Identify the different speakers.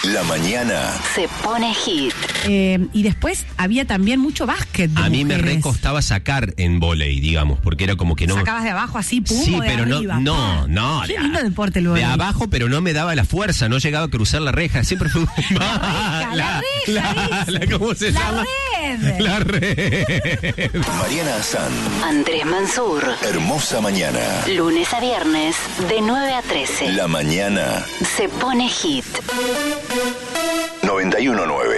Speaker 1: La mañana
Speaker 2: se pone hit.
Speaker 3: Y después había también mucho básquet de
Speaker 4: A mí me
Speaker 3: mujeres.
Speaker 4: recostaba sacar en vóley, digamos, porque era como que no...
Speaker 3: Sacabas de abajo así, pum,
Speaker 4: Sí,
Speaker 3: o de
Speaker 4: pero
Speaker 3: arriba.
Speaker 4: no.
Speaker 3: Qué lindo deporte el vóley.
Speaker 4: De abajo, pero no me daba la fuerza, no llegaba a cruzar la reja. Siempre fue
Speaker 3: la reja,
Speaker 4: ¿cómo se llama?
Speaker 3: red.
Speaker 4: La red.
Speaker 1: Mariana Azán,
Speaker 2: Andrés Mansur.
Speaker 1: hermosa mañana.
Speaker 2: Lunes a viernes, de 9 a 13.
Speaker 1: La mañana
Speaker 2: Se pone hit.
Speaker 1: 91.9.